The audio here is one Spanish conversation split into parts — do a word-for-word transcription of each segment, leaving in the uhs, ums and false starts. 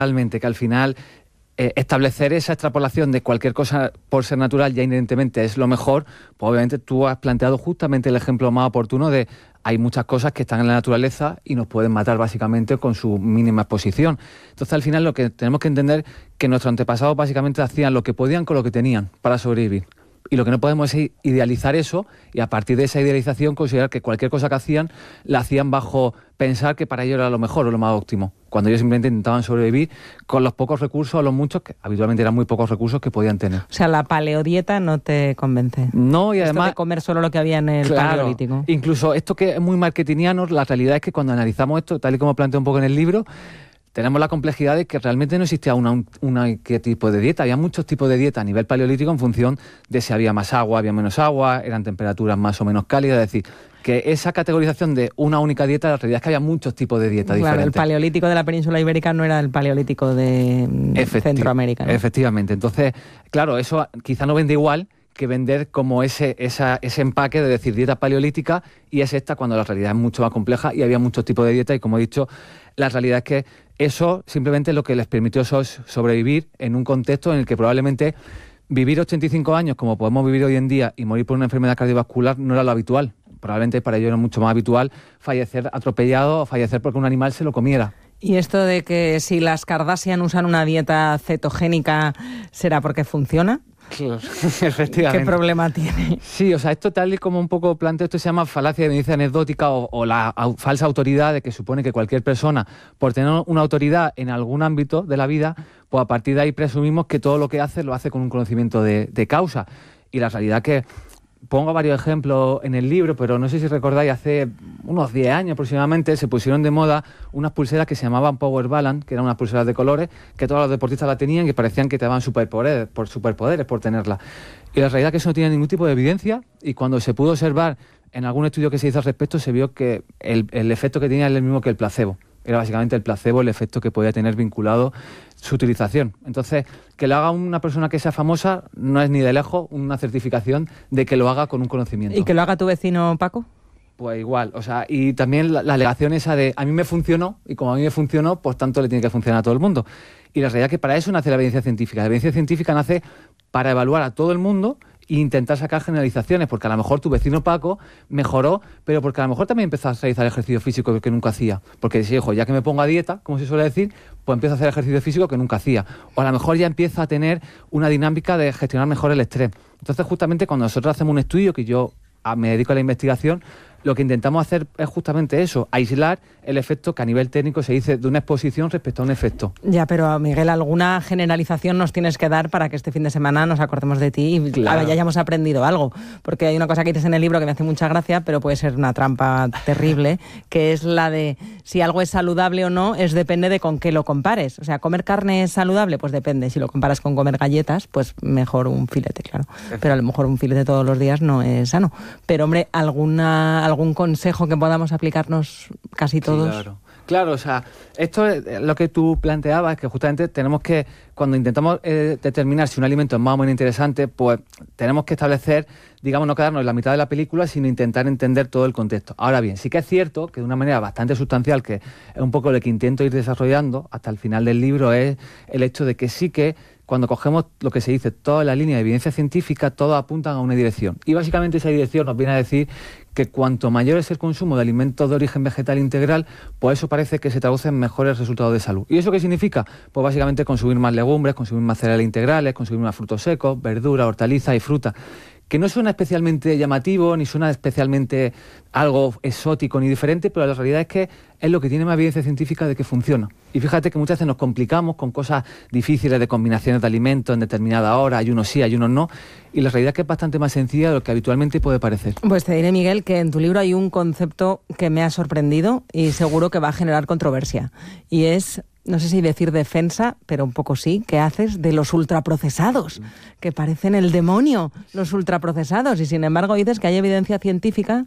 Realmente que al final eh, establecer esa extrapolación de cualquier cosa por ser natural ya inherentemente es lo mejor, pues obviamente tú has planteado justamente el ejemplo más oportuno de hay muchas cosas que están en la naturaleza y nos pueden matar básicamente con su mínima exposición. Entonces al final lo que tenemos que entender es que nuestros antepasados básicamente hacían lo que podían con lo que tenían para sobrevivir. Y lo que no podemos es idealizar eso y a partir de esa idealización considerar que cualquier cosa que hacían la hacían bajo pensar que para ellos era lo mejor o lo más óptimo, cuando ellos simplemente intentaban sobrevivir con los pocos recursos o los muchos, que habitualmente eran muy pocos recursos que podían tener. O sea, la paleodieta no te convence. No, y además... Esto de comer solo lo que había en el claro, paleolítico. Incluso esto que es muy marketingiano, la realidad es que cuando analizamos esto, tal y como planteo un poco en el libro, tenemos la complejidad de que realmente no existía una, una qué tipo de dieta. Había muchos tipos de dieta a nivel paleolítico en función de si había más agua, había menos agua, eran temperaturas más o menos cálidas. Es decir, que esa categorización de una única dieta, la realidad es que había muchos tipos de dieta claro, diferentes. El paleolítico de la península ibérica no era el paleolítico de Efecti- Centroamérica, ¿no? Efectivamente. Entonces, claro, eso quizá no vende igual que vender como ese, esa, ese empaque de decir dieta paleolítica y es esta, cuando la realidad es mucho más compleja y había muchos tipos de dieta y, como he dicho, la realidad es que eso simplemente es lo que les permitió sobrevivir en un contexto en el que probablemente vivir ochenta y cinco años como podemos vivir hoy en día y morir por una enfermedad cardiovascular no era lo habitual. Probablemente para ellos era mucho más habitual fallecer atropellado o fallecer porque un animal se lo comiera. Y esto de que si las Kardashian usan una dieta cetogénica, ¿será porque funciona? Claro, efectivamente. ¿Qué problema tiene? Sí, o sea, esto tal y como un poco planteo, esto se llama falacia de evidencia anecdótica o, o la au, falsa autoridad, de que supone que cualquier persona, por tener una autoridad en algún ámbito de la vida, pues a partir de ahí presumimos que todo lo que hace lo hace con un conocimiento de, de causa. Y la realidad que pongo varios ejemplos en el libro, pero no sé si recordáis, hace unos diez años aproximadamente se pusieron de moda unas pulseras que se llamaban Power Balance, que eran unas pulseras de colores, que todos los deportistas la tenían y que parecían que te daban superpoderes por, superpoderes por tenerla. Y la realidad es que eso no tiene ningún tipo de evidencia y cuando se pudo observar en algún estudio que se hizo al respecto se vio que el, el efecto que tenía era el mismo que el placebo. Era básicamente el placebo el efecto que podía tener vinculado su utilización. Entonces, que lo haga una persona que sea famosa no es ni de lejos una certificación de que lo haga con un conocimiento. ¿Y que lo haga tu vecino Paco? Pues igual, o sea, y también la, la alegación esa de a mí me funcionó y como a mí me funcionó, pues tanto le tiene que funcionar a todo el mundo. Y la realidad es que para eso nace la evidencia científica. La evidencia científica nace para evaluar a todo el mundo e intentar sacar generalizaciones, porque a lo mejor tu vecino Paco mejoró, pero porque a lo mejor también empezó a realizar ejercicio físico que nunca hacía. Porque decía, hijo, ya que me pongo a dieta, como se suele decir, pues empiezo a hacer ejercicio físico que nunca hacía. O a lo mejor ya empieza a tener una dinámica de gestionar mejor el estrés. Entonces, justamente cuando nosotros hacemos un estudio, que yo me dedico a la investigación, lo que intentamos hacer es justamente eso, aislar el efecto que a nivel técnico se dice de una exposición respecto a un efecto. Ya, pero Miguel, alguna generalización nos tienes que dar para que este fin de semana nos acordemos de ti y claro, ya hayamos aprendido algo. Porque hay una cosa que dices en el libro que me hace mucha gracia, pero puede ser una trampa terrible, que es la de si algo es saludable o no, es depende de con qué lo compares. O sea, ¿comer carne es saludable? Pues depende. Si lo comparas con comer galletas, pues mejor un filete, claro. Pero a lo mejor un filete todos los días no es sano. Pero, hombre, alguna... algún consejo que podamos aplicarnos casi todos. Sí, claro. Claro, o sea, esto es lo que tú planteabas, que justamente tenemos que, cuando intentamos eh, determinar si un alimento es más o menos interesante, pues tenemos que establecer, digamos, no quedarnos en la mitad de la película, sino intentar entender todo el contexto. Ahora bien, sí que es cierto que de una manera bastante sustancial, que es un poco lo que intento ir desarrollando hasta el final del libro, es el hecho de que sí que cuando cogemos lo que se dice, toda la línea de evidencia científica, todos apuntan a una dirección. Y básicamente esa dirección nos viene a decir que cuanto mayor es el consumo de alimentos de origen vegetal integral, pues eso parece que se traduce en mejores resultados de salud. ¿Y eso qué significa? Pues básicamente consumir más legumbres, consumir más cereales integrales, consumir más frutos secos, verduras, hortalizas y fruta. Que no suena especialmente llamativo, ni suena especialmente algo exótico ni diferente, pero la realidad es que es lo que tiene más evidencia científica de que funciona. Y fíjate que muchas veces nos complicamos con cosas difíciles de combinaciones de alimentos en determinada hora, hay unos sí, hay unos no, y la realidad es que es bastante más sencilla de lo que habitualmente puede parecer. Pues te diré, Miguel, que en tu libro hay un concepto que me ha sorprendido y seguro que va a generar controversia, y es... no sé si decir defensa, pero un poco sí, ¿qué haces de los ultraprocesados? Que parecen el demonio, los ultraprocesados, y sin embargo dices que hay evidencia científica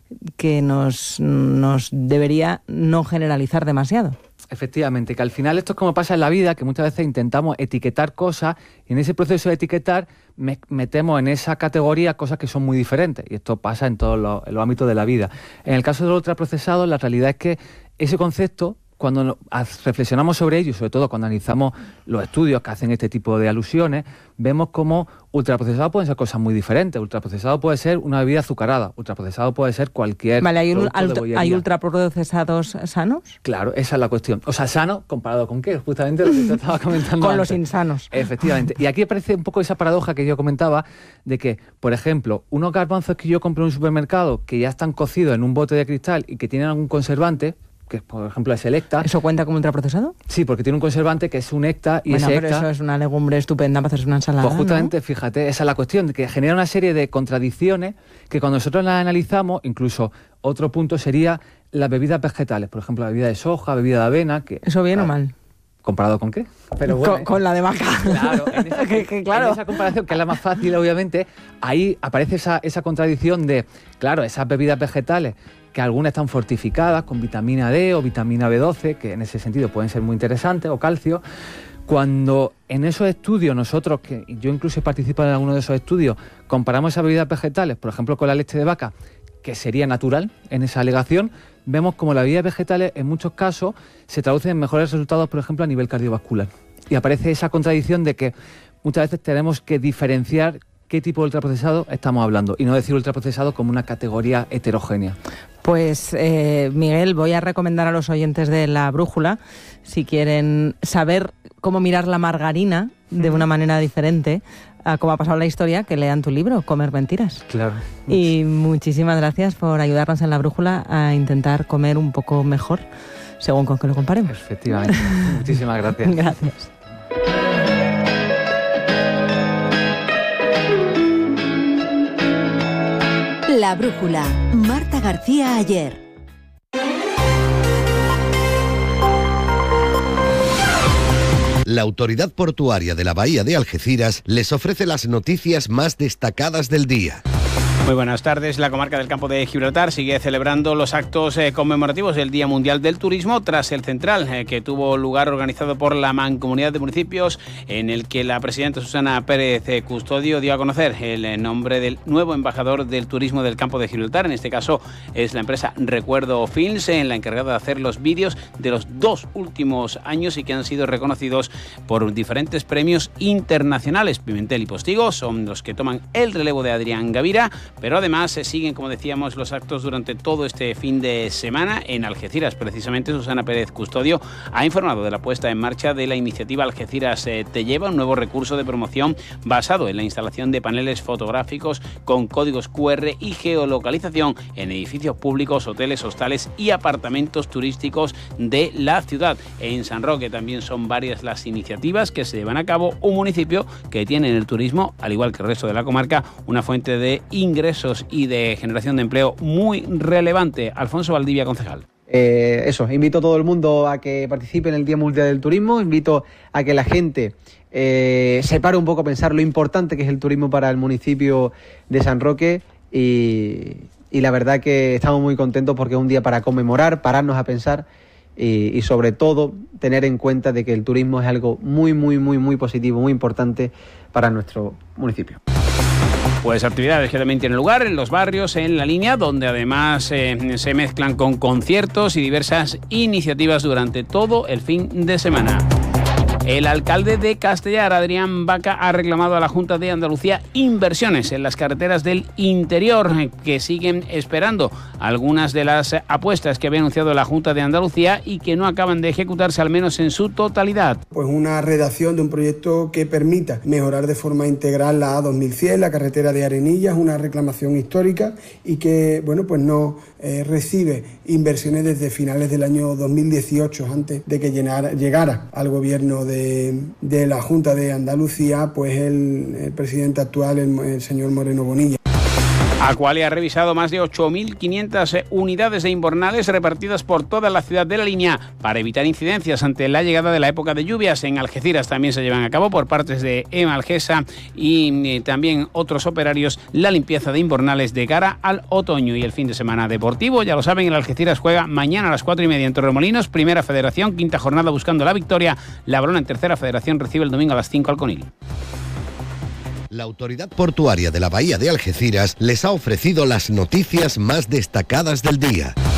que nos, nos debería no generalizar demasiado. Efectivamente, que al final esto es como pasa en la vida, que muchas veces intentamos etiquetar cosas y en ese proceso de etiquetar me, metemos en esa categoría cosas que son muy diferentes, y esto pasa en todos los, en los ámbitos de la vida. En el caso de los ultraprocesados, la realidad es que ese concepto, cuando no, reflexionamos sobre ello, y sobre todo cuando analizamos los estudios que hacen este tipo de alusiones, vemos cómo ultraprocesado pueden ser cosas muy diferentes. Ultraprocesado puede ser una bebida azucarada, ultraprocesado puede ser cualquier Vale, ¿hay, un, producto de bollería. ¿hay ultraprocesados sanos? Claro, esa es la cuestión. O sea, sano comparado con qué, justamente lo que te estaba comentando Con antes. Los insanos. Efectivamente. Y aquí aparece un poco esa paradoja que yo comentaba de que, por ejemplo, unos garbanzos que yo compro en un supermercado que ya están cocidos en un bote de cristal y que tienen algún conservante, que por ejemplo es Selecta. ¿Eso cuenta como ultraprocesado? Sí, porque tiene un conservante que es un Hecta y bueno, ese pero Hecta, eso es una legumbre estupenda para hacer una ensalada, pues justamente, ¿no? Fíjate, esa es la cuestión, de que genera una serie de contradicciones que cuando nosotros las analizamos, incluso otro punto sería las bebidas vegetales, por ejemplo, la bebida de soja, bebida de avena. Que, ¿Eso bien claro, o mal? ¿Comparado con qué? Pero bueno, con, con la de vaca. Claro, en esa, que, que, claro. en esa comparación, que es la más fácil, obviamente, ahí aparece esa, esa contradicción de, claro, esas bebidas vegetales, que algunas están fortificadas con vitamina D o vitamina B doce, que en ese sentido pueden ser muy interesantes, o calcio. Cuando en esos estudios nosotros, que yo incluso he participado en alguno de esos estudios, comparamos esas bebidas vegetales, por ejemplo, con la leche de vaca, que sería natural en esa alegación, vemos como las bebidas vegetales en muchos casos se traducen en mejores resultados, por ejemplo, a nivel cardiovascular. Y aparece esa contradicción de que muchas veces tenemos que diferenciar qué tipo de ultraprocesado estamos hablando y no decir ultraprocesado como una categoría heterogénea. Pues eh, Miguel, voy a recomendar a los oyentes de La Brújula, si quieren saber cómo mirar la margarina de una manera diferente a cómo ha pasado la historia, que lean tu libro, Comer Mentiras. Claro. Y muchísimas gracias por ayudarnos en La Brújula a intentar comer un poco mejor, según con que lo comparemos. Efectivamente. Muchísimas gracias. Gracias. La Brújula, Marta García Ayer. La Autoridad Portuaria de la Bahía de Algeciras les ofrece las noticias más destacadas del día. Muy buenas tardes. La comarca del Campo de Gibraltar sigue celebrando los actos eh, conmemorativos del Día Mundial del Turismo tras el Central, eh, que tuvo lugar organizado por la Mancomunidad de Municipios, en el que la presidenta Susana Pérez eh, Custodio dio a conocer el eh, nombre del nuevo embajador del turismo del Campo de Gibraltar. En este caso es la empresa Recuerdo Films, en la encargada de hacer los vídeos de los dos últimos años y que han sido reconocidos por diferentes premios internacionales. Pimentel y Postigo son los que toman el relevo de Adrián Gavira, pero además se siguen, como decíamos, los actos durante todo este fin de semana. En Algeciras, precisamente, Susana Pérez Custodio ha informado de la puesta en marcha de la iniciativa Algeciras eh, Te Lleva, un nuevo recurso de promoción basado en la instalación de paneles fotográficos con códigos cu erre y geolocalización en edificios públicos, hoteles, hostales y apartamentos turísticos de la ciudad. En San Roque también son varias las iniciativas que se llevan a cabo, un municipio que tiene en el turismo, al igual que el resto de la comarca, una fuente de ingresos y de generación de empleo muy relevante. Alfonso Valdivia, concejal. Eh, eso, invito a todo el mundo a que participe en el Día Mundial del Turismo, invito a que la gente eh, se pare un poco a pensar lo importante que es el turismo para el municipio de San Roque y, y la verdad que estamos muy contentos porque es un día para conmemorar, pararnos a pensar y, y sobre todo tener en cuenta de que el turismo es algo muy, muy, muy, muy positivo, muy importante para nuestro municipio. Pues actividades que también tienen lugar en los barrios, en la línea, donde además eh, se mezclan con conciertos y diversas iniciativas durante todo el fin de semana. El alcalde de Castellar, Adrián Vaca, ha reclamado a la Junta de Andalucía inversiones en las carreteras del interior, que siguen esperando algunas de las apuestas que había anunciado la Junta de Andalucía y que no acaban de ejecutarse, al menos en su totalidad. Pues una redacción de un proyecto que permita mejorar de forma integral la A dos mil cien, la carretera de Arenillas, una reclamación histórica y que, bueno, pues no eh, recibe inversiones desde finales del año dos mil dieciocho, antes de que llenara, llegara al gobierno de De, de la Junta de Andalucía, pues el, el presidente actual, el, el señor Moreno Bonilla. Aqualia ha revisado más de ocho mil quinientas unidades de invernales repartidas por toda la ciudad de la línea para evitar incidencias ante la llegada de la época de lluvias. En Algeciras también se llevan a cabo por partes de Emalgesa y también otros operarios la limpieza de invernales de cara al otoño. Y el fin de semana deportivo, ya lo saben, el Algeciras juega mañana a las cuatro y media en Torremolinos, Primera Federación, quinta jornada buscando la victoria. La Brona en Tercera Federación recibe el domingo a las cinco al Conil. La Autoridad Portuaria de la Bahía de Algeciras les ha ofrecido las noticias más destacadas del día.